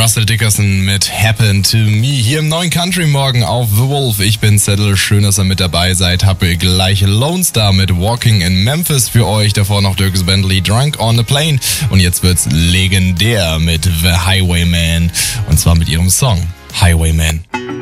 Russell Dickerson mit Happen to Me hier im neuen Country Morgen auf The Wolf. Ich bin Zettel, schön, dass ihr mit dabei seid. Habe gleich Lone Star mit Walking in Memphis für euch. Davor noch Dierks Bentley, Drunk on the Plane. Und jetzt wird's legendär mit The Highwayman. Und zwar mit ihrem Song Highwayman.